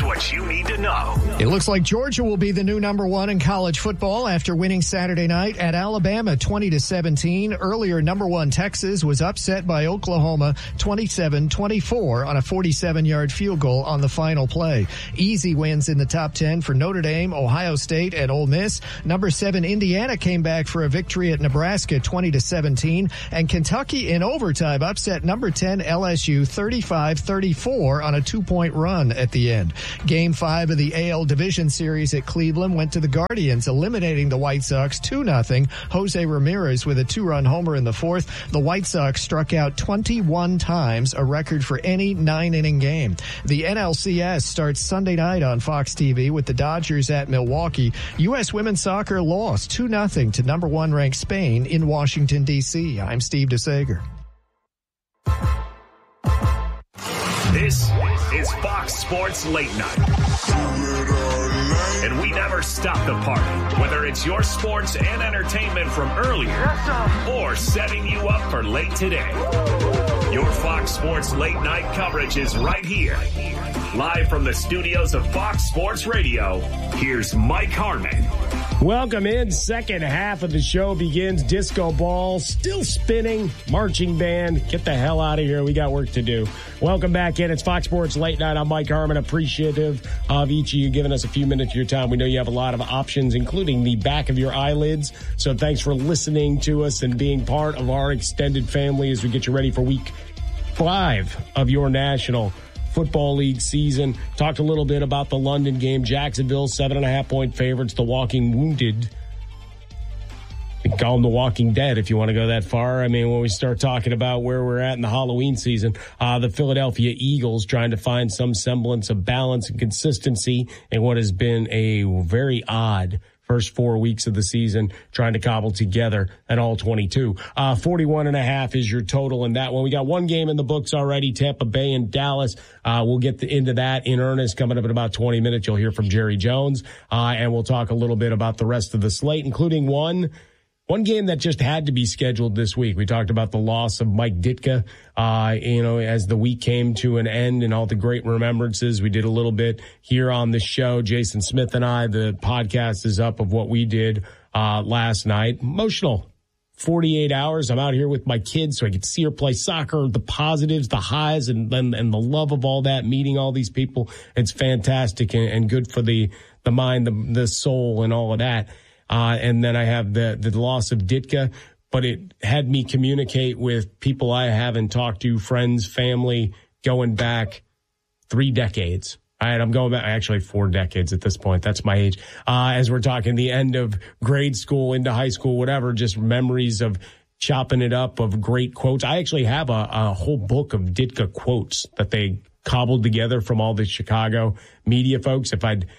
what you need to know. It looks like Georgia will be the new number one in college football after winning Saturday night at Alabama 20-17. Earlier, number one Texas was upset by Oklahoma 27-24 on a 47-yard field goal on the final play. Easy wins in the top 10 for Notre Dame, Ohio State, and Ole Miss. Number 7 Indiana came back for a victory at Nebraska 20-17, and Kentucky in overtime upset number 10 LSU 35-34 on a 2-point run at the end. Game 5 of the AL Division Series at Cleveland went to the Guardians, eliminating the White Sox 2-0. Jose Ramirez with a 2-run homer in the fourth. The White Sox struck out 21 times, a record for any 9-inning game. The NLCS starts Sunday night on Fox TV with the Dodgers at Milwaukee. U.S. women's soccer lost 2-0 to number 1 ranked Spain in Washington, D.C. I'm Steve DeSager. This is Fox Sports Late Night. And we never stop the party, whether it's your sports and entertainment from earlier or setting you up for late today. Your Fox Sports Late Night coverage is right here. Live from the studios of Fox Sports Radio, here's Mike Harmon. Welcome in. Second half of the show begins. Disco ball still spinning. Marching band. Get the hell out of here. We got work to do. Welcome back in. It's Fox Sports Late Night. I'm Mike Harmon. Appreciative of each of you giving us a few minutes of your time. We know you have a lot of options, including the back of your eyelids. So thanks for listening to us and being part of our extended family as we get you ready for week 5 of your National Football League season. Talked a little bit about the London game. Jacksonville, 7.5-point favorites. The Walking Wounded. You can call them the Walking Dead if you want to go that far. I mean, when we start talking about where we're at in the Halloween season, the Philadelphia Eagles trying to find some semblance of balance and consistency in what has been a very odd first 4 weeks of the season, trying to cobble together an all-22. 41.5 is your total in that one. We got one game in the books already, Tampa Bay and Dallas. We'll get into that in earnest coming up in about 20 minutes. You'll hear from Jerry Jones, and we'll talk a little bit about the rest of the slate, including one game that just had to be scheduled this week. We talked about the loss of Mike Ditka, as the week came to an end and all the great remembrances. We did a little bit here on the show. Jason Smith and I, the podcast is up of what we did last night. Emotional 48 hours. I'm out here with my kids so I could see her play soccer, the positives, the highs, and the love of all that, meeting all these people. It's fantastic and good for the mind, the soul, and all of that. And then I have the loss of Ditka, but it had me communicate with people I haven't talked to, friends, family, going back 3 decades. All right, I'm going back actually 4 decades at this point. That's my age. As we're talking the end of grade school into high school, whatever, just memories of chopping it up, of great quotes. I actually have a whole book of Ditka quotes that they cobbled together from all the Chicago media folks. If I'd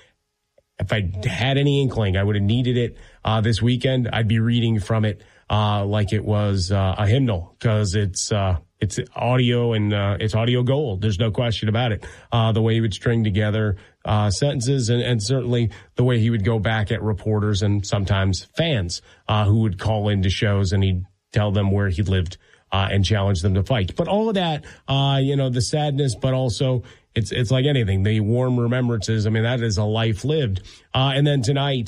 had any inkling I would have needed it this weekend, I'd be reading from it like it was a hymnal, because it's audio and it's audio gold. There's no question about it. The way he would string together sentences and certainly the way he would go back at reporters and sometimes fans who would call into shows, and he'd tell them where he lived and challenge them to fight. But all of that, the sadness, but also it's like anything, the warm remembrances. I mean, that is a life lived. And then tonight,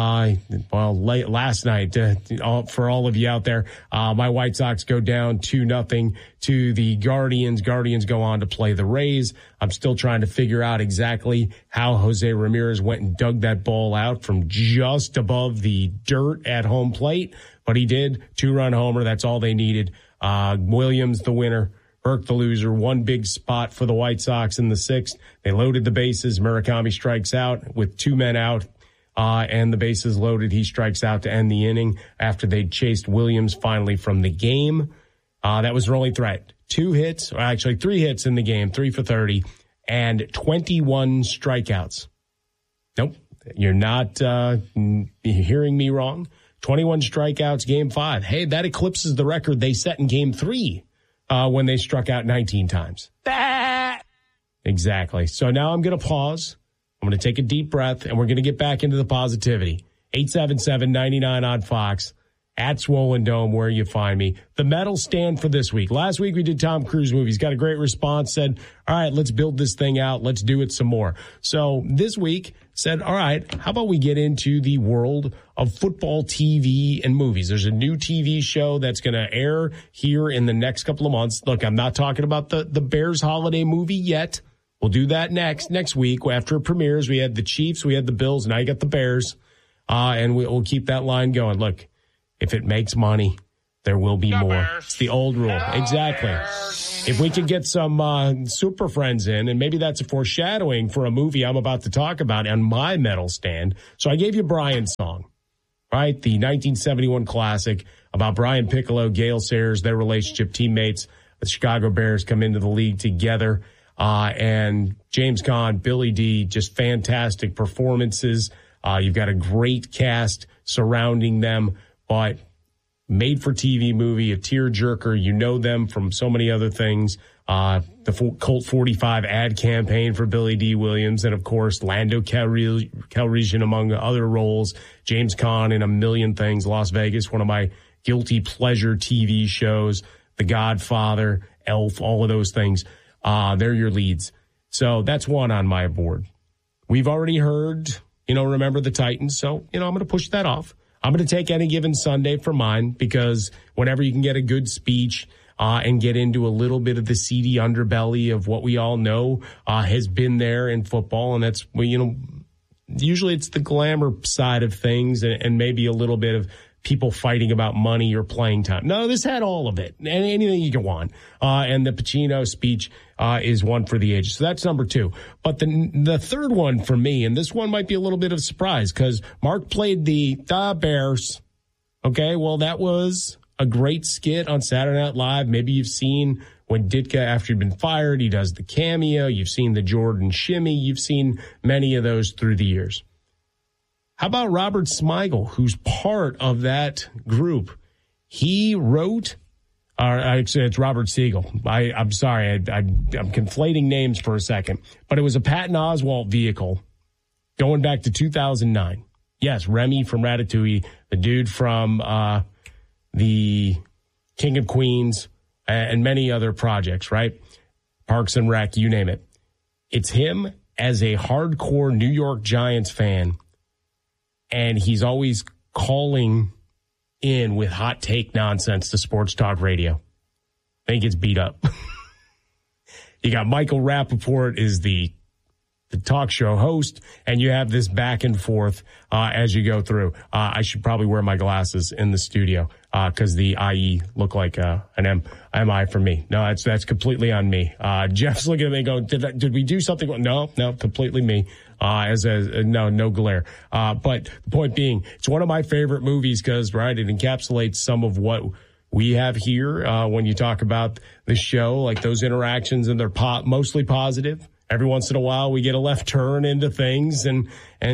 last night, for all of you out there, my White Sox go down 2-0 to the Guardians. Guardians go on to play the Rays. I'm still trying to figure out exactly how Jose Ramirez went and dug that ball out from just above the dirt at home plate. But he did. 2-run homer. That's all they needed. Williams, the winner. Burke, the loser. One big spot for the White Sox in the 6th. They loaded the bases. Murakami strikes out with 2 men out, and the bases loaded. He strikes out to end the inning after they chased Williams finally from the game. That was their only threat. 2 hits, or actually 3 hits in the game, 3 for 30, and 21 strikeouts. Nope, you're not hearing me wrong. 21 strikeouts, game 5. Hey, that eclipses the record they set in game 3. When they struck out 19 times. Exactly. So now I'm going to pause. I'm going to take a deep breath, and we're going to get back into the positivity. 877-99 on Fox. at Swollen Dome, where you find me. The medal stand for this week. Last week we did Tom Cruise movies. Got a great response. Said, all right, let's build this thing out. Let's do it some more. So this week said, all right, how about we get into the world of football TV and movies? There's a new TV show that's going to air here in the next couple of months. Look, I'm not talking about the Bears holiday movie yet. We'll do that next week after it premieres. We had the Chiefs, we had the Bills, now you got the Bears. And we'll keep that line going. Look, if it makes money, there will be more. It's the old rule. Exactly. If we could get some super friends in, and maybe that's a foreshadowing for a movie I'm about to talk about on my medal stand. So I gave you Brian's song, right? The 1971 classic about Brian Piccolo, Gale Sayers, their relationship, teammates. The Chicago Bears come into the league together. And James Caan, Billy D, just fantastic performances. You've got a great cast surrounding them, but made-for-TV movie, a tearjerker. You know them from so many other things. The Colt 45 ad campaign for Billy D. Williams, and, of course, Lando Calrissian among other roles. James Caan in a million things. Las Vegas, one of my guilty pleasure TV shows. The Godfather, Elf, all of those things. They're your leads. So that's one on my board. We've already heard, Remember the Titans. So, I'm going to push that off. I'm going to take Any Given Sunday for mine, because whenever you can get a good speech and get into a little bit of the seedy underbelly of what we all know has been there in football, and that's, usually it's the glamour side of things and maybe a little bit of people fighting about money or playing time. No, this had all of it, and anything you can want. And the Pacino speech is one for the ages. So that's number two. But the third one for me, and this one might be a little bit of a surprise, because Mark played the Bears. Okay, well, that was a great skit on Saturday Night Live. Maybe you've seen when Ditka, after he'd been fired, he does the cameo. You've seen the Jordan shimmy. You've seen many of those through the years. How about Robert Smigel, who's part of that group? He wrote, actually, it's Robert Siegel. I'm sorry, I'm conflating names for a second. But it was a Patton Oswalt vehicle going back to 2009. Yes, Remy from Ratatouille, the dude from the King of Queens, and many other projects, right? Parks and Rec, you name it. It's him as a hardcore New York Giants fan. And he's always calling in with hot take nonsense to sports talk radio. I think it's beat up. You got Michael Rappaport is the talk show host, and you have this back and forth as you go through. I should probably wear my glasses in the studio because the IE look like an MI for me. No, that's completely on me. Jeff's looking at me going, did we do something? No, completely me. No glare. But the point being, it's one of my favorite movies because, right, it encapsulates some of what we have here when you talk about the show, like those interactions, and they're mostly positive. Every once in a while, we get a left turn into things and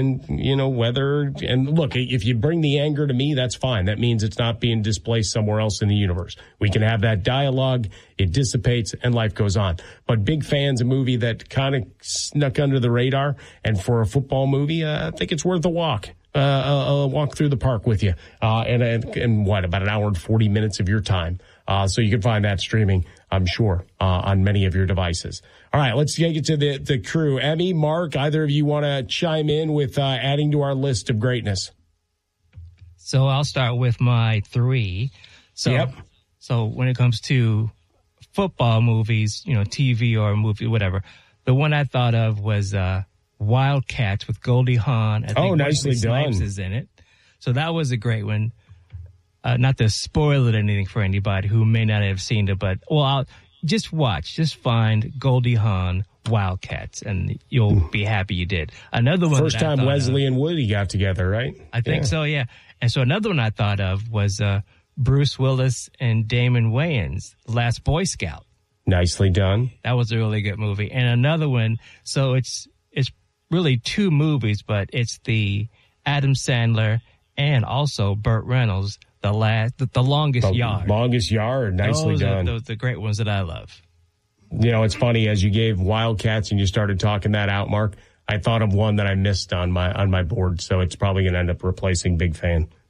look, if you bring the anger to me, that's fine. That means it's not being displaced somewhere else in the universe. We can have that dialogue. It dissipates and life goes on. But big fans, a movie that kind of snuck under the radar. And for a football movie, I think it's worth a walk. A walk through the park with you. And what, about an hour and 40 minutes of your time. So you can find that streaming, I'm sure, on many of your devices. All right, let's get to the crew. Emmy, Mark, either of you want to chime in with adding to our list of greatness? So I'll start with my three. So when it comes to football movies, TV or movie, whatever, the one I thought of was Wildcats with Goldie Hawn. I think nicely done. Snipes is in it. So that was a great one. Not to spoil it or anything for anybody who may not have seen it, but, I'll just find Goldie Hawn Wildcats, and you'll be happy you did. Another one. First time Wesley and Woody got together, right? I think so, yeah. And so another one I thought of was Bruce Willis and Damon Wayans, Last Boy Scout. Nicely done. That was a really good movie. And another one, so it's really two movies, but it's the Adam Sandler and also Burt Reynolds, The Longest Yard. Longest Yard, nicely done. Those are the great ones that I love. It's funny, as you gave Wildcats and you started talking that out, Mark, I thought of one that I missed on my board, so it's probably going to end up replacing Big Fan.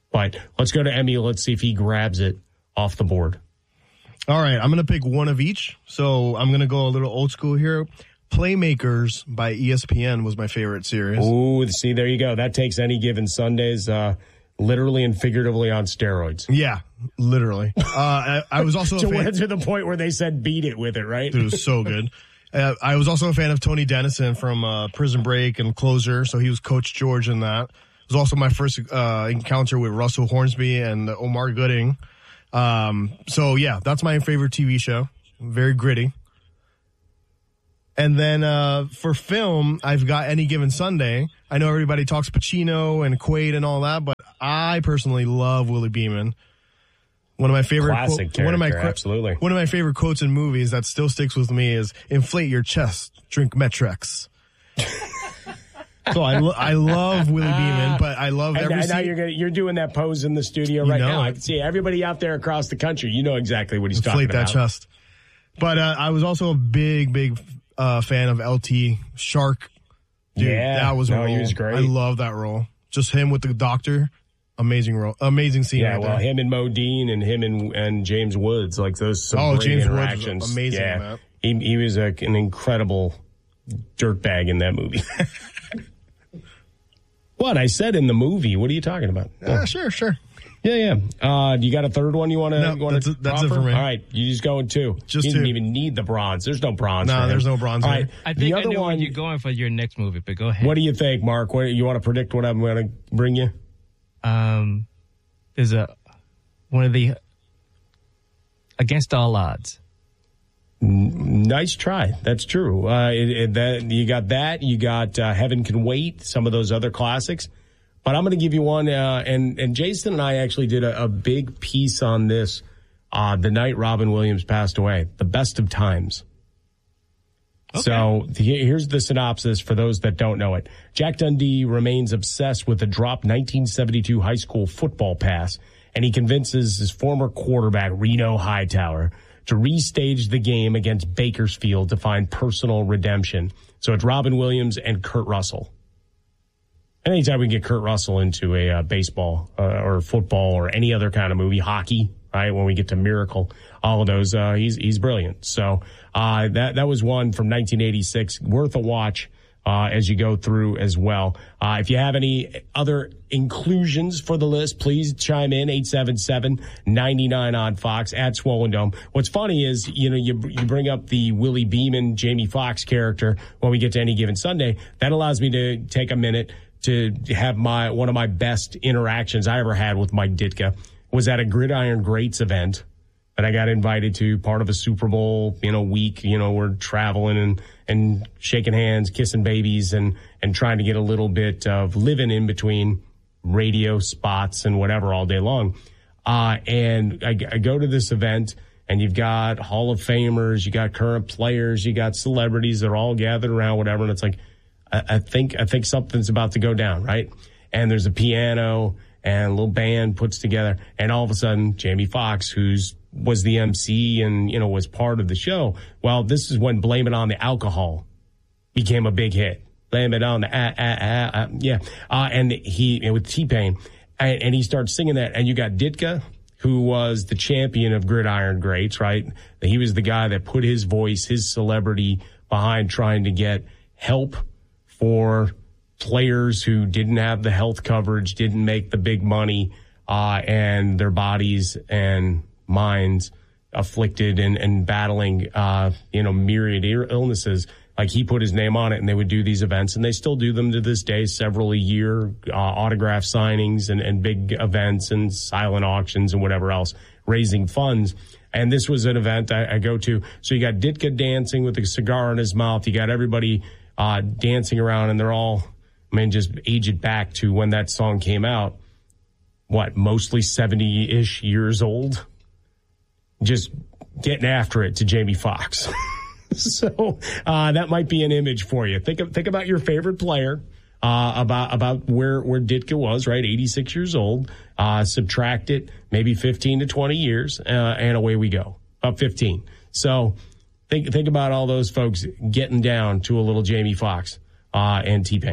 But let's go to Emmy. Let's see if he grabs it off the board. All right, I'm going to pick one of each. So I'm going to go a little old school here. Playmakers by ESPN was my favorite series. Ooh, see, there you go. That takes Any Given Sundays literally and figuratively on steroids. Yeah, literally. I was also to the point where they said beat it with it, right? It was so good. I was also a fan of Tony Dennison from Prison Break and Closer, so he was Coach George in that. It was also my first encounter with Russell Hornsby and Omar Gooding. So, yeah, that's my favorite TV show. Very gritty. And then for film, I've got Any Given Sunday. I know everybody talks Pacino and Quaid and all that, but I personally love Willie Beeman. One of my favorite absolutely. One of my favorite quotes in movies that still sticks with me is "Inflate your chest, drink Metrex." So I love Willie Beeman, but I love every scene. Now you're doing that pose in the studio right now. I can see everybody out there across the country. You know exactly what he's talking about. Inflate that chest. But I was also a big fan of LT Shark. Dude, that was a role. He was great. I love that role. Just him with the doctor. Amazing role. Amazing scene. Yeah, right well, there. him and Modine and him and James Woods, like those some great James interactions. Woods was amazing in that. He was an incredible dirtbag in that movie. What? I said in the movie. What are you talking about? Sure. Yeah. You got a third one you want to? No, that's it for me. All right, you just going two. Just you two. didn't even need the bronze. There's no bronze. No, there's no bronze. All right, I think I know where you're going for your next movie, but go ahead. What do you think, Mark? What you want to predict? What I'm going to bring you? There's one of the Against All Odds. Nice try. That's true. You got that. You got Heaven Can Wait. Some of those other classics. But I'm going to give you one. And Jason and I actually did a big piece on this the night Robin Williams passed away. The Best of Times. Okay. So here's the synopsis for those that don't know it. Jack Dundee remains obsessed with the dropped 1972 high school football pass, and he convinces his former quarterback, Reno Hightower, to restage the game against Bakersfield to find personal redemption. So it's Robin Williams and Kurt Russell. Anytime we get Kurt Russell into a baseball or football or any other kind of movie, hockey, right? When we get to Miracle, all of those, he's brilliant. So that was one from 1986, worth a watch as you go through as well. If you have any other inclusions for the list, please chime in 877-99 on Fox at Swollen Dome. What's funny is, you bring up the Willie Beeman, Jamie Foxx character when we get to Any Given Sunday. That allows me to take a minute to have one of my best interactions I ever had with Mike Ditka was at a Gridiron Greats event that I got invited to, part of a Super Bowl, week. We're traveling and shaking hands, kissing babies, and trying to get a little bit of living in between radio spots and whatever all day long. And I go to this event, and you've got Hall of Famers, you got current players, you got celebrities. They're all gathered around, whatever, and it's like, I think something's about to go down, right? And there's a piano and a little band puts together, and all of a sudden, Jamie Foxx, was the MC and, was part of the show. Well, this is when Blame It on the Alcohol became a big hit. Blame it on the, and he, with T-Pain, and he starts singing that, and you got Ditka, who was the champion of Gridiron Greats, right? He was the guy that put his voice, his celebrity behind trying to get help for players who didn't have the health coverage, didn't make the big money, and their bodies and minds afflicted and battling, myriad illnesses. Like, he put his name on it, and they would do these events, and they still do them to this day, several a year, autograph signings and big events and silent auctions and whatever else, raising funds. And this was an event I go to. So you got Ditka dancing with a cigar in his mouth. You got everybody dancing around, and they're all, just age it back to when that song came out. Mostly 70-ish years old? Just getting after it to Jamie Foxx. So that might be an image for you. Think about your favorite player, about where Ditka was, right? 86 years old. Subtract it, maybe 15 to 20 years, and away we go. About 15. So think about all those folks getting down to a little Jamie Foxx and T-Pain.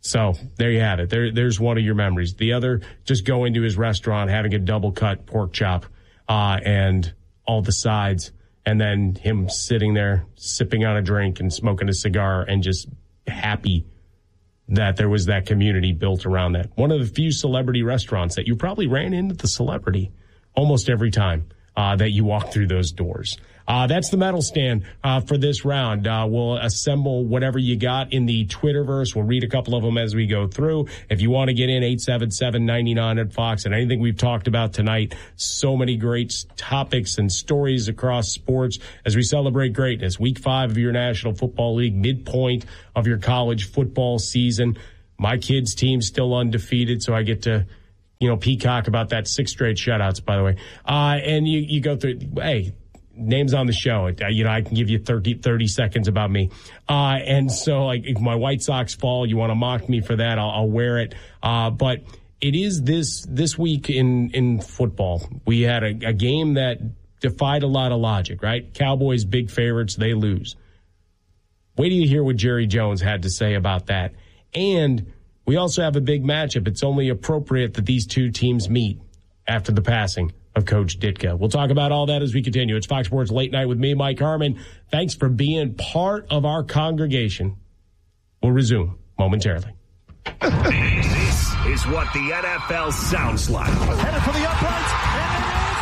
So there you have it. There's one of your memories. The other, just going to his restaurant, having a double cut pork chop and all the sides, and then him sitting there sipping on a drink and smoking a cigar and just happy that there was that community built around that. One of the few celebrity restaurants that you probably ran into the celebrity almost every time that you walk through those doors. That's the medal stand for this round. We'll assemble whatever you got in the Twitterverse. We'll read a couple of them as we go through. If you want to get in, 877-99 at Fox, and anything we've talked about tonight, so many great topics and stories across sports as we celebrate greatness. Week 5 of your National Football League, midpoint of your college football season. My kids' team still undefeated, so I get to peacock about that 6 straight shutouts, by the way. And you go through, hey, names on the show. I can give you 30 seconds about me. And so, like, if my White Sox fall, you want to mock me for that, I'll wear it. But it is this week in football. We had a game that defied a lot of logic, right? Cowboys, big favorites, they lose. Wait till you hear what Jerry Jones had to say about that. And we also have a big matchup. It's only appropriate that these two teams meet after the passing of Coach Ditka. We'll talk about all that as we continue. It's Fox Sports Late Night with me, Mike Harmon. Thanks for being part of our congregation. We'll resume momentarily. This is what the NFL sounds like. Headed for the uprights, and it is.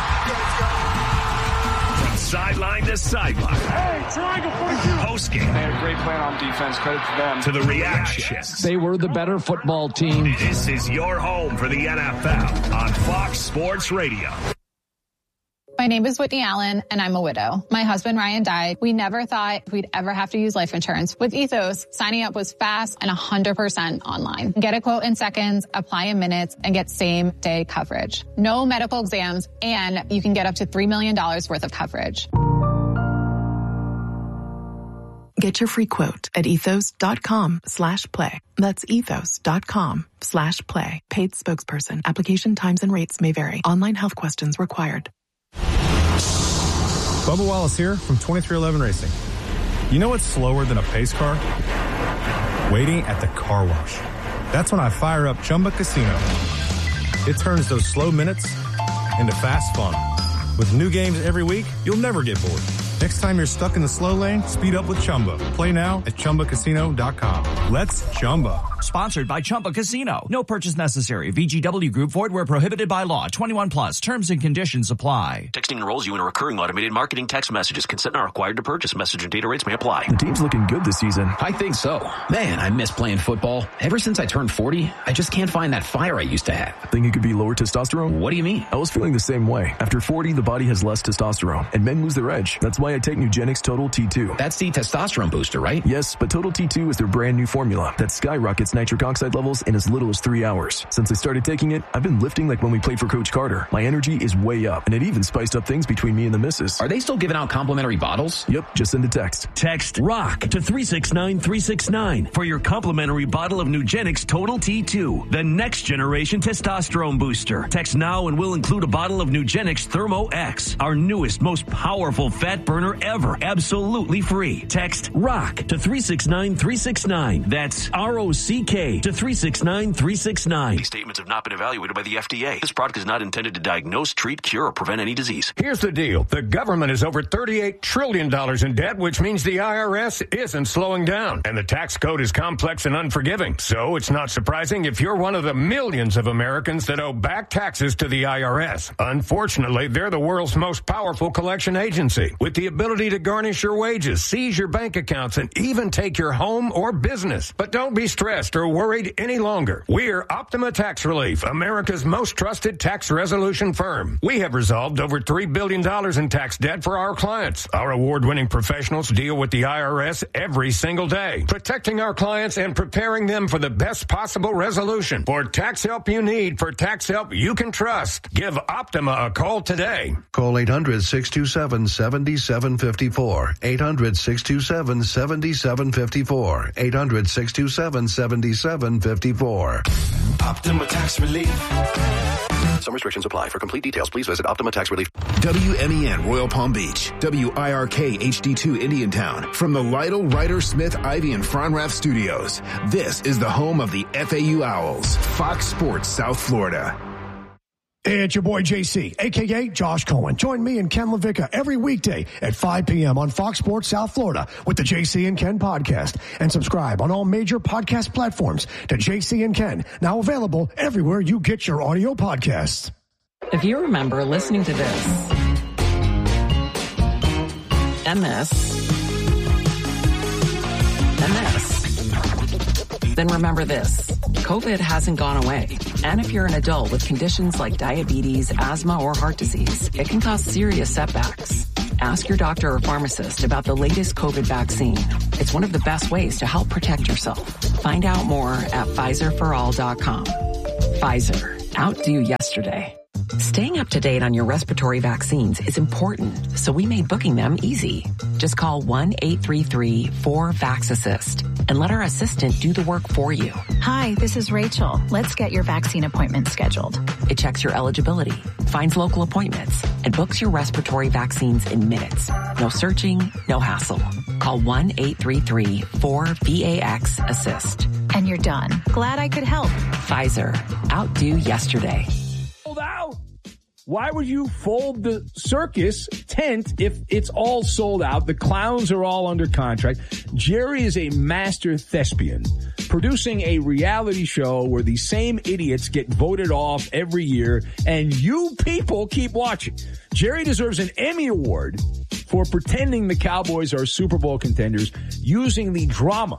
From sideline to sideline. Hey, triangle 42. Post-game. They had a great plan on defense. Credit to them. To the reactions. They were the better football team. This is your home for the NFL on Fox Sports Radio. My name is Whitney Allen, and I'm a widow. My husband, Ryan, died. We never thought we'd ever have to use life insurance. With Ethos, signing up was fast and 100% online. Get a quote in seconds, apply in minutes, and get same-day coverage. No medical exams, and you can get up to $3 million worth of coverage. Get your free quote at ethos.com/play. That's ethos.com/play. Paid spokesperson. Application times and rates may vary. Online health questions required. Bubba Wallace here from 2311 Racing. You know what's slower than a pace car? Waiting at the car wash. That's when I fire up Chumba Casino. It turns those slow minutes into fast fun. With new games every week, you'll never get bored. Next time you're stuck in the slow lane, speed up with Chumba. Play now at ChumbaCasino.com. Let's Chumba. Sponsored by Chumba Casino. No purchase necessary. VGW Group. Void where prohibited by law. 21 plus. Terms and conditions apply. Texting enrolls you in a recurring automated marketing text messages. Consent not required to purchase. Message and data rates may apply. The team's looking good this season. I think so. Man, I miss playing football. Ever since I turned 40, I just can't find that fire I used to have. Think it could be lower testosterone? What do you mean? I was feeling the same way. After 40, the body has less testosterone, and men lose their edge. That's why I take Nugenix Total T2. That's the testosterone booster, right? Yes, but Total T2 is their brand new formula that skyrockets nitric oxide levels in as little as 3 hours. Since I started taking it, I've been lifting like when we played for Coach Carter. My energy is way up, and it even spiced up things between me and the missus. Are they still giving out complimentary bottles? Yep, just send a text. Text ROCK to 369-369 for your complimentary bottle of Nugenix Total T2, the next generation testosterone booster. Text now and we'll include a bottle of Nugenix Thermo X, our newest, most powerful fat burner ever, absolutely free. Text ROCK to 369-369. That's ROCK to 369-369. These statements have not been evaluated by the FDA. This product is not intended to diagnose, treat, cure, or prevent any disease. Here's the deal. The government is over $38 trillion in debt, which means the IRS isn't slowing down. And the tax code is complex and unforgiving. So it's not surprising if you're one of the millions of Americans that owe back taxes to the IRS. Unfortunately, they're the world's most powerful collection agency, with the ability to garnish your wages, seize your bank accounts, and even take your home or business. But don't be stressed or worried any longer. We're Optima Tax Relief, America's most trusted tax resolution firm. We have resolved over $3 billion in tax debt for our clients. Our award-winning professionals deal with the IRS every single day, protecting our clients and preparing them for the best possible resolution. For tax help you need, for tax help you can trust, give Optima a call today. Call 800-627-7754. 800-627-7754. 800-627-7754. Optima Tax Relief. Some restrictions apply. For complete details, please visit Optima Tax Relief. WMEN Royal Palm Beach, WIRK HD2 Indiantown. From the Lytle, Ryder, Smith, Ivy, and Fronrath studios, this is the home of the FAU Owls, Fox Sports South Florida. It's your boy JC, a.k.a. Josh Cohen. Join me and Ken LaVicka every weekday at 5 p.m. on Fox Sports South Florida with the JC and Ken podcast. And subscribe on all major podcast platforms to JC and Ken, now available everywhere you get your audio podcasts. If you remember listening to this and this and this, then remember this. COVID hasn't gone away. And if you're an adult with conditions like diabetes, asthma, or heart disease, it can cause serious setbacks. Ask your doctor or pharmacist about the latest COVID vaccine. It's one of the best ways to help protect yourself. Find out more at PfizerForAll.com. Pfizer. Outdo yesterday. Staying up to date on your respiratory vaccines is important, so we made booking them easy. Just call 1-833-4VAX-ASSIST and let our assistant do the work for you. Hi, this is Rachel. Let's get your vaccine appointment scheduled. It checks your eligibility, finds local appointments, and books your respiratory vaccines in minutes. No searching, no hassle. Call 1-833-4VAX-ASSIST. And you're done. Glad I could help. Pfizer. Outdo yesterday. Out. Why would you fold the circus tent if it's all sold out? The clowns are all under contract. Jerry is a master thespian, producing a reality show where the same idiots get voted off every year, and you people keep watching. Jerry deserves an Emmy Award for pretending the Cowboys are Super Bowl contenders, using the drama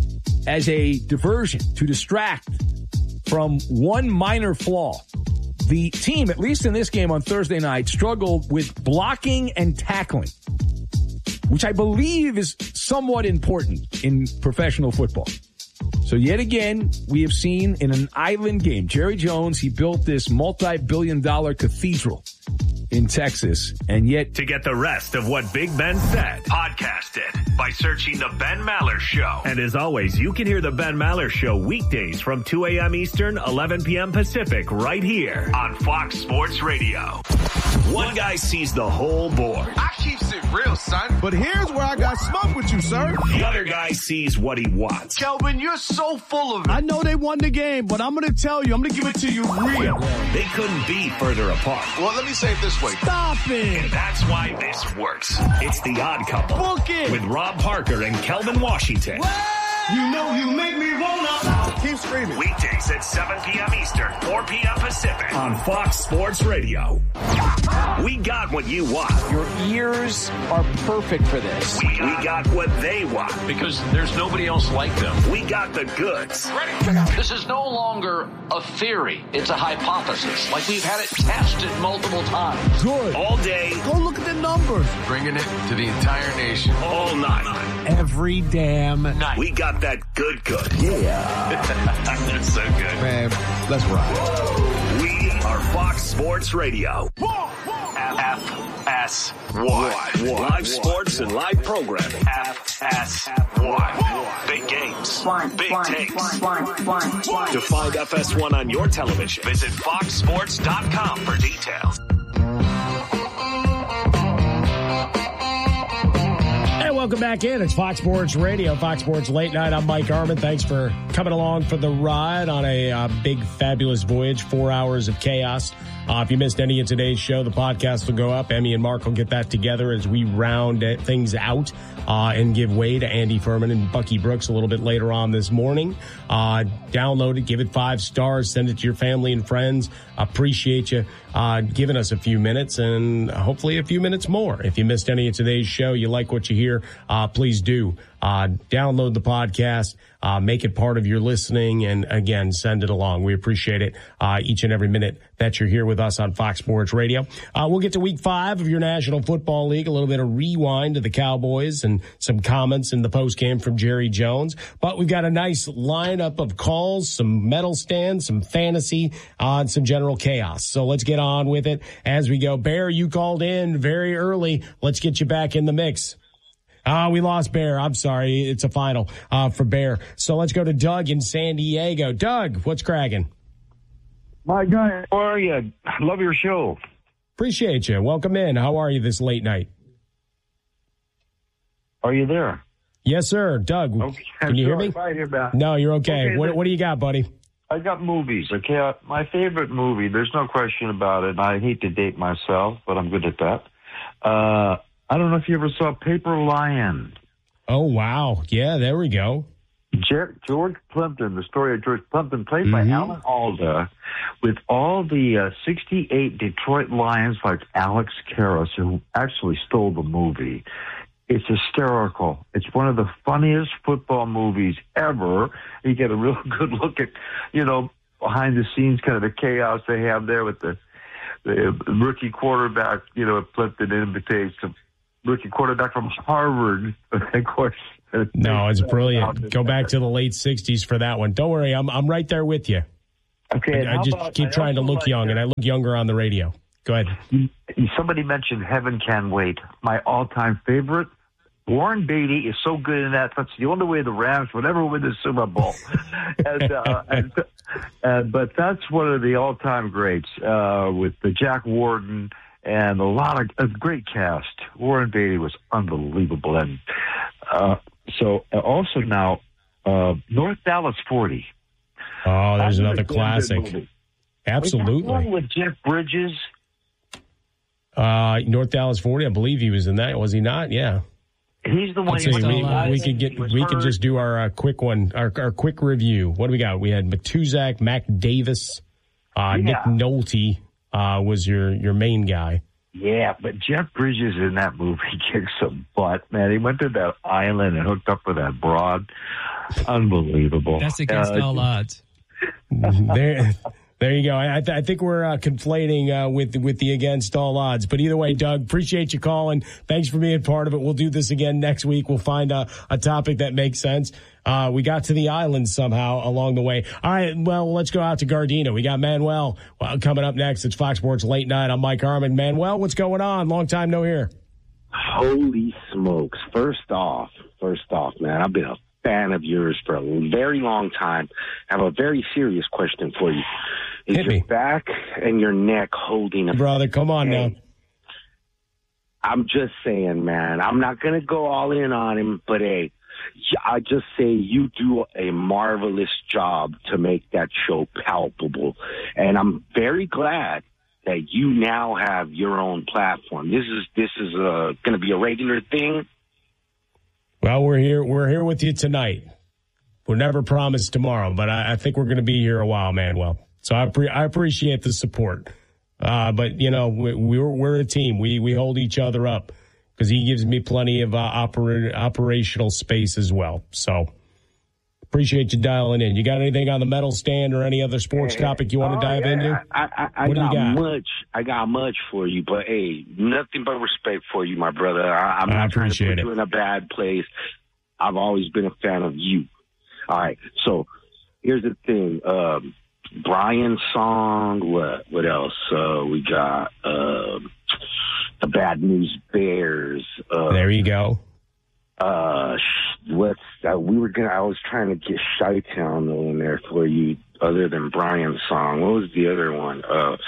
as a diversion to distract from one minor flaw. The team, at least in this game on Thursday night, struggled with blocking and tackling, which I believe is somewhat important in professional football. So yet again, we have seen in an island game, Jerry Jones, he built this multi-billion-dollar cathedral in Texas, and yet to get the rest of what Big Ben said, podcast it by searching The Ben Maller Show. And as always, you can hear The Ben Maller Show weekdays from 2 a.m. Eastern, 11 p.m. Pacific, right here on Fox Sports Radio. One guy sees the whole board. I keeps it real, son. But here's where I got smoke with you, sir. The other guy sees what he wants. Kelvin, you're so full of it. I know they won the game, but I'm going to tell you, I'm going to give it to you real. They couldn't be further apart. Well, let me say it this way. Stop it. And that's why this works. It's The Odd Couple. Book it. With Rob Parker and Kelvin Washington. What? You know you make me wanna. Keep screaming. Weekdays at 7 p.m. Eastern, 4 p.m. Pacific on Fox Sports Radio. We got what you want. Your ears are perfect for this. We got what they want. Because there's nobody else like them. We got the goods. Ready? This is no longer a theory. It's a hypothesis. Like we've had it tested multiple times. Good. All day. Go look at the numbers. Bringing it to the entire nation. All night. Every damn night. We got that good. Yeah. That's so good. Man, let's rock. We are Fox Sports Radio. FS1. Live sports and live programming. FS1. Big games. Big takes. To find FS1 on your television, visit foxsports.com for details. Hey, welcome back in. It's Fox Sports Radio, Fox Sports Late Night. I'm Mike Harmon. Thanks for coming along for the ride on a big, fabulous voyage, 4 hours of chaos. If you missed any of today's show, the podcast will go up. Emmy and Mark will get that together as we round things out and give way to Andy Furman and Bucky Brooks a little bit later on this morning. Download it, give it 5 stars, send it to your family and friends. Appreciate you giving us a few minutes and hopefully a few minutes more. If you missed any of today's show, you like what you hear, please do. Download the podcast, make it part of your listening, and again, send it along. We appreciate it each and every minute that you're here with us on Fox Sports Radio. We'll get to week 5 of your National Football League, a little bit of rewind to the Cowboys and some comments in the postgame from Jerry Jones. But we've got a nice lineup of calls, some medal stands, some fantasy, and some general chaos. So let's get on with it as we go. Bear, you called in very early. Let's get you back in the mix. We lost Bear. I'm sorry. It's a final for Bear. So let's go to Doug in San Diego. Doug, what's cracking? My guy, how are you? I love your show. Appreciate you. Welcome in. How are you this late night? Are you there? Yes, sir. Doug, okay. Can you hear me? No, you're okay. What do you got, buddy? I got movies, okay? My favorite movie, there's no question about it. I hate to date myself, but I'm good at that. I don't know if you ever saw Paper Lion. Oh, wow. Yeah, there we go. George Plimpton, the story of George Plimpton, played by Alan Alda, with all the 68 Detroit Lions like Alex Karras, who actually stole the movie. It's hysterical. It's one of the funniest football movies ever. You get a real good look at, behind the scenes, kind of the chaos they have there with the rookie quarterback, Plimpton imitates a rookie quarterback from Harvard, of course. No, it's brilliant. Go back to the late 60s for that one. Don't worry, I'm right there with you. Okay. I just keep trying to look young, and I look younger on the radio. Go ahead. Somebody mentioned Heaven Can Wait. My all-time favorite. Warren Beatty is so good in that. That's the only way the Rams would ever win the Super Bowl. But that's one of the all-time greats with the Jack Warden and a great cast. Warren Beatty was unbelievable. And so also now, North Dallas 40. Oh, there's another classic. Absolutely. Was that one with Jeff Bridges? North Dallas 40, I believe he was in that. Was he not? Yeah. He's the one. We could just do our quick one, our quick review. What do we got? We had Matuzak, Mac Davis, Nick Nolte was your main guy. Yeah, but Jeff Bridges in that movie kicked some butt, man. He went to that island and hooked up with that broad. Unbelievable. That's against all odds. There you go. I think we're conflating with the against all odds. But either way, Doug, appreciate you calling. Thanks for being part of it. We'll do this again next week. We'll find a topic that makes sense. We got to the island somehow along the way. All right, well, let's go out to Gardena. We got Manuel coming up next. It's Fox Sports Late Night. I'm Mike Harmon. Manuel, what's going on? Long time no hear. Holy smokes. First off, man, I've been a fan of yours for a very long time. I have a very serious question for you. Is your back and your neck holding a... Brother, come on now. I'm just saying, man. I'm not going to go all in on him, but hey, I just say you do a marvelous job to make that show palpable. And I'm very glad that you now have your own platform. This is going to be a regular thing. Well, we're here with you tonight. We'll never promise tomorrow, but I think we're going to be here a while, Manuel. So I appreciate the support. But we're a team. We hold each other up because he gives me plenty of operational space as well. So appreciate you dialing in. You got anything on the medal stand or any other sports topic you want to dive into? I got much for you, but hey, nothing but respect for you, my brother. I'm not trying to put you in a bad place. I've always been a fan of you. All right, so here's the thing. Brian's song, what else? We got the Bad News Bears. There you go. I was trying to get Chi-Town in there for you, other than Brian's song. What was the other one?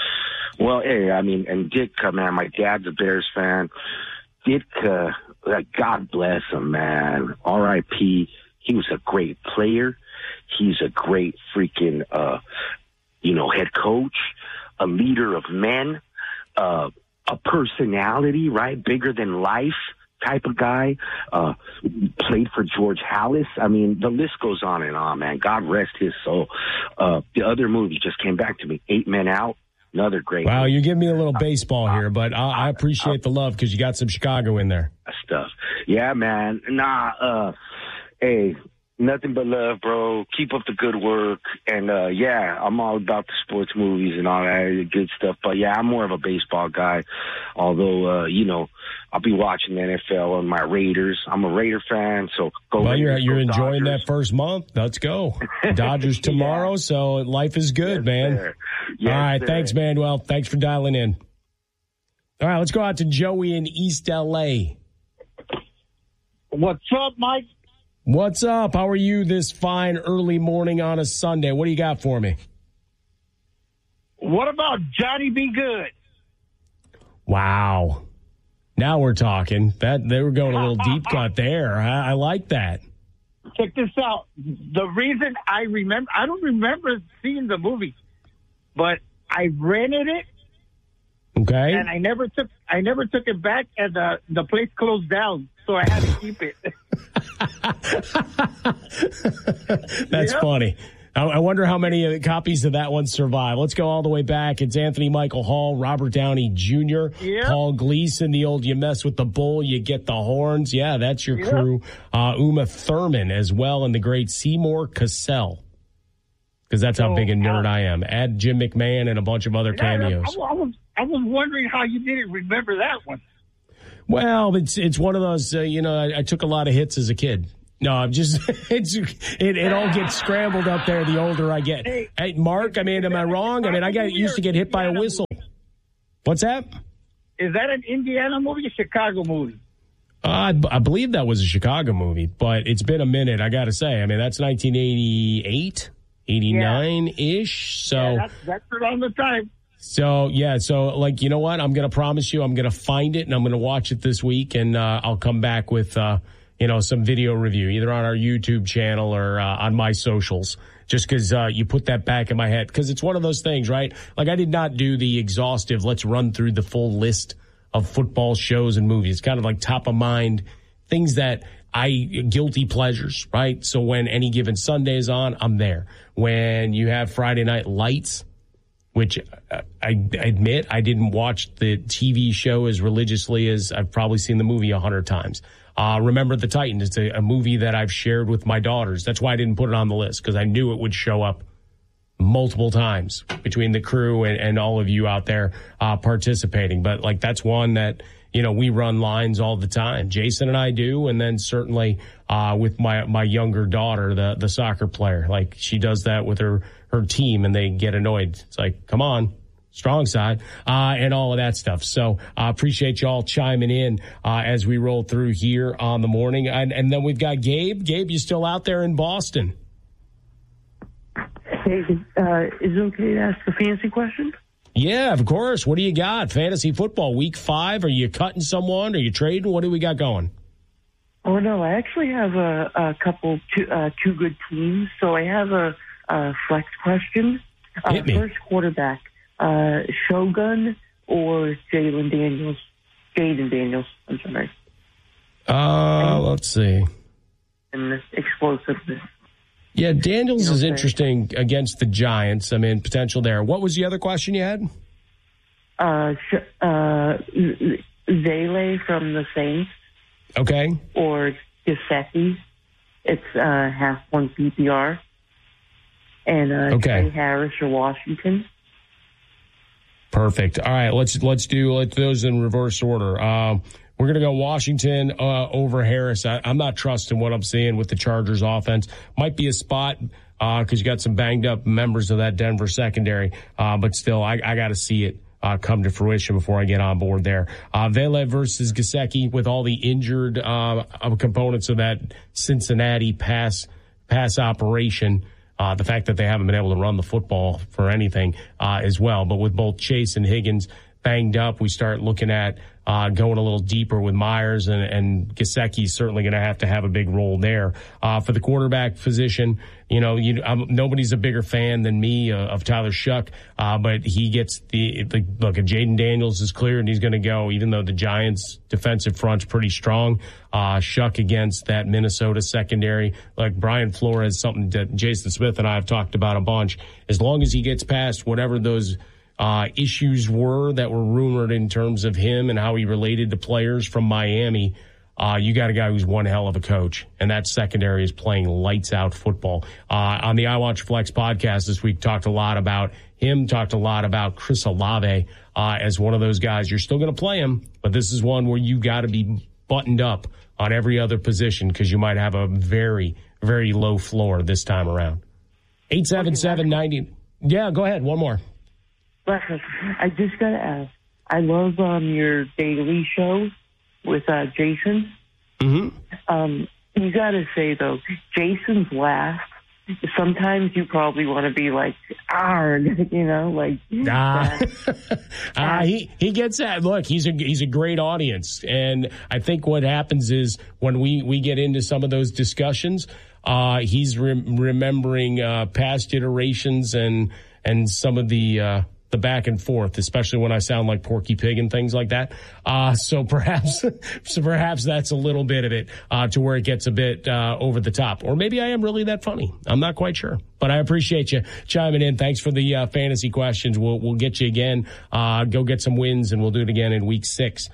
And Ditka, man, my dad's a Bears fan. Ditka, God bless him, man. R.I.P. He was a great player. He's a great freaking, head coach, a leader of men, a personality, right? Bigger than life type of guy. Played for George Halas. I mean, the list goes on and on, man. God rest his soul. The other movie just came back to me, 8 Men Out. Another great Wow, movie. you're giving me a little baseball here, but I appreciate the love because you got some Chicago in there. Stuff. Yeah, man. Hey, nothing but love, bro. Keep up the good work. And, I'm all about the sports movies and all that good stuff. But, yeah, I'm more of a baseball guy. Although, I'll be watching the NFL on my Raiders. I'm a Raider fan, so go Well, Raiders, you're go enjoying Dodgers. that first month. Let's go. Dodgers tomorrow, so life is good, man. Sir. Yes, all right, sir. thanks, Manuel. Thanks for dialing in. All right, let's go out to Joey in East L.A. What's up, Mike? What's up? How are you this fine early morning on a Sunday? What do you got for me? What about Johnny B. Good? Wow. Now we're talking. That they were going a little deep cut there. I like that. Check this out. The reason I don't remember seeing the movie, but I rented it. Okay. And I never took it back, and the place closed down, so I had to keep it. That's funny. I wonder how many copies of that one survive. Let's go all the way back. It's Anthony Michael Hall, Robert Downey Jr., Paul Gleason, the old you mess with the bull, you get the horns. Yeah, that's your crew. Uma Thurman as well, and the great Seymour Cassell. Because that's how big a nerd I am. Add Jim McMahon and a bunch of other cameos. I was wondering how you didn't remember that one. Well, it's one of those, I took a lot of hits as a kid. No, I'm just, it all gets scrambled up there the older I get. Hey, Mark, am I wrong? I used to get hit by a whistle. What's that? Is that an Indiana movie or Chicago movie? I believe that was a Chicago movie, but it's been a minute, I got to say. That's 1988, 89-ish. So that's around the time. So, you know what? I'm going to promise you I'm going to find it, and I'm going to watch it this week, and I'll come back with some video review, either on our YouTube channel or on my socials, just because you put that back in my head. Because it's one of those things, right? Like, I did not do the exhaustive, let's run through the full list of football shows and movies. It's kind of like top of mind, things that guilty pleasures, right? So when Any Given Sunday is on, I'm there. When you have Friday Night Lights, which I admit I didn't watch the TV show as religiously as I've probably seen the movie 100 times. Remember the Titans. It's a movie that I've shared with my daughters. That's why I didn't put it on the list, because I knew it would show up multiple times between the crew and all of you out there participating. But that's one that, we run lines all the time. Jason and I do. And then certainly with my younger daughter, the soccer player, she does that with her team and they get annoyed. It's like, come on. Strong side, and all of that stuff. So I appreciate y'all chiming in as we roll through here on the morning. And then we've got Gabe. Gabe, you still out there in Boston? Hey, is it okay to ask a fantasy question? Yeah, of course. What do you got? Fantasy football, week 5. Are you cutting someone? Are you trading? What do we got going? Oh, no, I actually have a couple, two good teams. So I have a flex question. Hit me. First quarterback. Shogun or Jaden Daniels, I'm sorry. Let's see. And explosiveness. Yeah, Daniels is interesting against the Giants. Potential there. What was the other question you had? Zele from the Saints. Okay. Or Gesicki. It's half one PPR. And Trey Harris or Washington. Perfect. All right, let's do those in reverse order. We're going to go Washington over Harris. I'm not trusting what I'm seeing with the Chargers offense. Might be a spot because you got some banged up members of that Denver secondary. But still, I got to see it come to fruition before I get on board there. Vele versus Gesicki with all the injured components of that Cincinnati pass operation. The fact that they haven't been able to run the football for anything as well. But with both Chase and Higgins banged up, we start looking at going a little deeper with Myers, and Gesicki's certainly going to have a big role there. For the quarterback position, nobody's a bigger fan than me of Tyler Shuck, but he gets the look. If Jaden Daniels is cleared and he's going to go, even though the Giants' defensive front's pretty strong, Shuck against that Minnesota secondary, like Brian Flores, something that Jason Smith and I have talked about a bunch. As long as he gets past whatever those issues were that were rumored in terms of him and how he related to players from Miami, you got a guy who's one hell of a coach, and that secondary is playing lights out football. On the I Watch Flex podcast this week, talked a lot about him, talked a lot about Chris Olave as one of those guys. You're still going to play him, but this is one where you got to be buttoned up on every other position because you might have a very, very low floor this time around. 877-90. Yeah, go ahead. One more. I just got to ask. I love your daily show with Jason. Mm-hmm. You got to say, though, Jason's laugh sometimes you probably want to be like, arg, you know, like. He gets that. Look, he's a great audience, and I think what happens is when we get into some of those discussions, he's remembering past iterations and some of the back and forth, especially when I sound like Porky Pig and things like that. So perhaps that's a little bit of it to where it gets a bit over the top. Or maybe I am really that funny. I'm not quite sure. But I appreciate you chiming in. Thanks for the fantasy questions. We'll get you again. Go get some wins, and we'll do it again in week 6.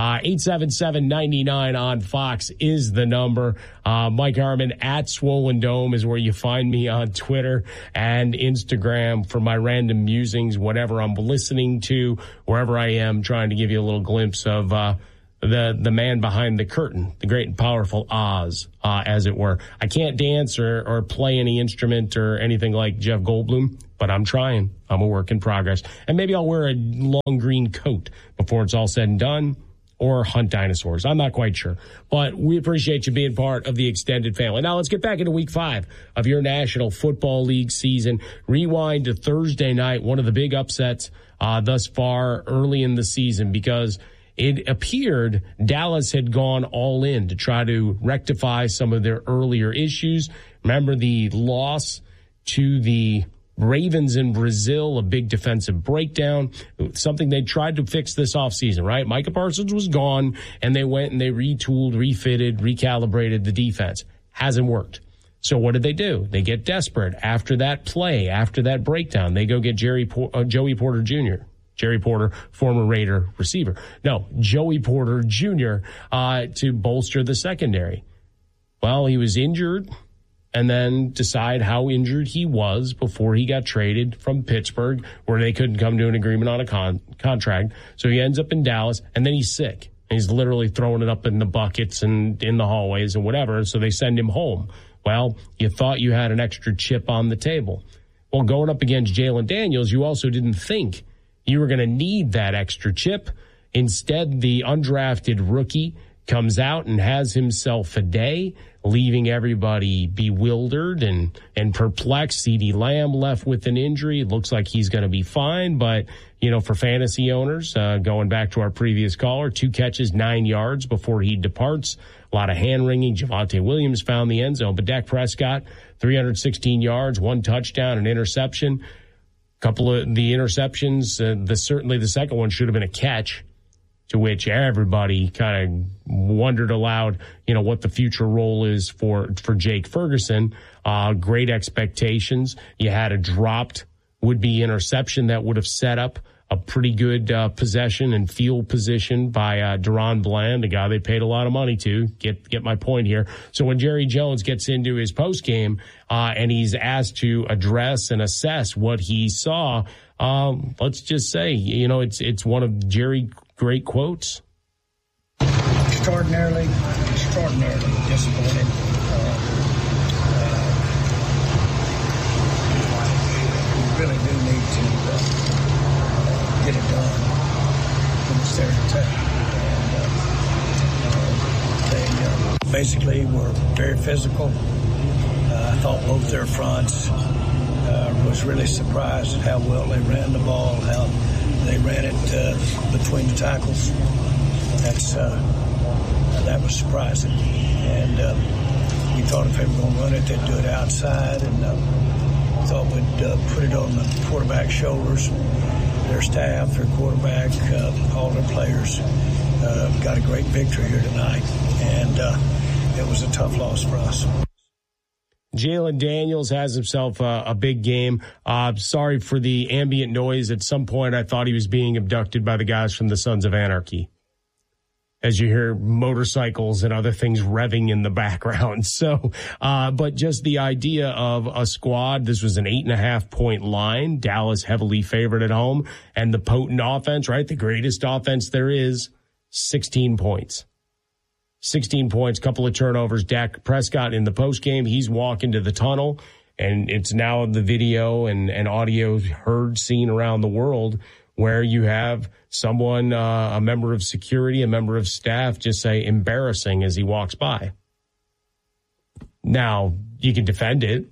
877-99 on Fox is the number. Mike Harmon at Swollen Dome is where you find me on Twitter and Instagram for my random musings, whatever I'm listening to, wherever I am, trying to give you a little glimpse of the man behind the curtain, the great and powerful Oz, as it were. I can't dance or play any instrument or anything like Jeff Goldblum, but I'm trying. I'm a work in progress. And maybe I'll wear a long green coat before it's all said and done, or hunt dinosaurs. I'm not quite sure. But we appreciate you being part of the extended family. Now let's get back into week 5 of your National Football League season. Rewind to Thursday night, one of the big upsets thus far early in the season, because it appeared Dallas had gone all in to try to rectify some of their earlier issues. Remember the loss to the Ravens in Brazil, a big defensive breakdown, something they tried to fix this offseason, right? Micah Parsons was gone, and they went and they retooled, refitted, recalibrated the defense. Hasn't worked. So what did they do? They get desperate after that play, after that breakdown. They go get Joey Porter Jr., Jerry Porter, former Raider receiver. No, Joey Porter Jr. To bolster the secondary. Well, he was injured, and then decide how injured he was before he got traded from Pittsburgh, where they couldn't come to an agreement on a contract. So he ends up in Dallas, and then he's sick. He's literally throwing it up in the buckets and in the hallways and whatever, so they send him home. Well, you thought you had an extra chip on the table. Well, going up against Jalen Daniels, you also didn't think you were going to need that extra chip. Instead, the undrafted rookie comes out and has himself a day, leaving everybody bewildered and perplexed. CeeDee Lamb left with an injury. It looks like he's going to be fine, but, you know, for fantasy owners, going back to our previous caller, 2 catches, 9 yards before he departs. A lot of hand-wringing. Javonte Williams found the end zone, but Dak Prescott, 316 yards, 1 touchdown, an interception. Couple of the interceptions, certainly the second one should have been a catch, to which everybody kind of wondered aloud, you know, what the future role is for Jake Ferguson. Great expectations. You had a dropped would-be interception that would have set up a pretty good possession and field position by Deron Bland, a guy they paid a lot of money to. Get my point here. So when Jerry Jones gets into his postgame and he's asked to address and assess what he saw, let's just say, you know, it's one of Jerry's great quotes. Extraordinarily disappointed. We really do need to get it done when it's there to take. And they basically were very physical. I thought both their fronts was really surprised at how well they ran the ball, how they ran it between the tackles. That was surprising. And we thought if they were going to run it, they'd do it outside. And thought we'd put it on the quarterback's shoulders. Their staff, their quarterback, all their players got a great victory here tonight. And it was a tough loss for us. Jalen Daniels has himself a big game. Sorry for the ambient noise. At some point, I thought he was being abducted by the guys from the Sons of Anarchy, as you hear motorcycles and other things revving in the background. So, but just the idea of a squad, this was an 8.5-point line. Dallas heavily favored at home, and the potent offense, right? The greatest offense there is, 16 points. 16 points, couple of turnovers. Dak Prescott in the postgame, he's walking to the tunnel, and it's now the video and audio heard, seen around the world, where you have someone, a member of security, a member of staff, just say embarrassing as he walks by. Now, you can defend it,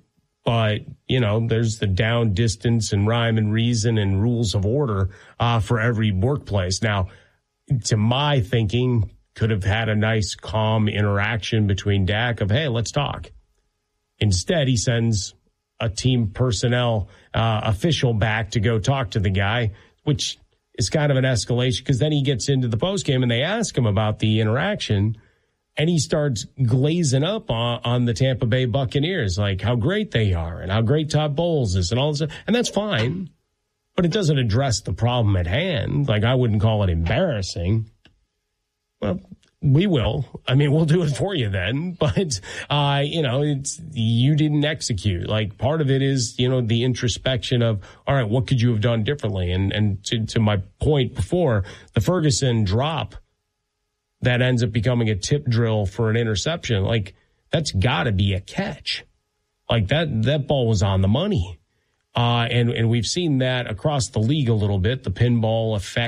But, there's the down distance and rhyme and reason and rules of order for every workplace. Now, to my thinking, could have had a nice, calm interaction between Dak of, hey, let's talk. Instead, he sends a team personnel official back to go talk to the guy, which is kind of an escalation because then he gets into the postgame and they ask him about the interaction. And he starts glazing up on the Tampa Bay Buccaneers, like how great they are and how great Todd Bowles is and all this. And that's fine, but it doesn't address the problem at hand. Like, I wouldn't call it embarrassing. Well, we will. I mean, we'll do it for you then. But, it's you didn't execute. Like, part of it is, the introspection of, all right, what could you have done differently? And to my point before, the Ferguson drop that ends up becoming a tip drill for an interception, like, that's got to be a catch. Like, that ball was on the money. And we've seen that across the league a little bit, the pinball effect.